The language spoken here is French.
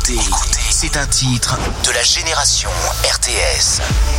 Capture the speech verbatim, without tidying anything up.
écoutez, c'est un titre de la génération R T S.